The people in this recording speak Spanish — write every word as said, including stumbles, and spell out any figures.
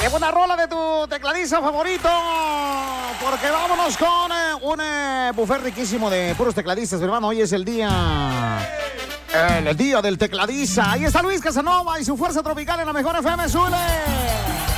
Qué buena rola de tu tecladista favorito. Porque vámonos con eh, un eh, buffet riquísimo de puros tecladistas, hermano. Hoy es el día... El día del tecladista. Ahí está Luis Casanova y su fuerza tropical en la mejor F M. ¡Súbele!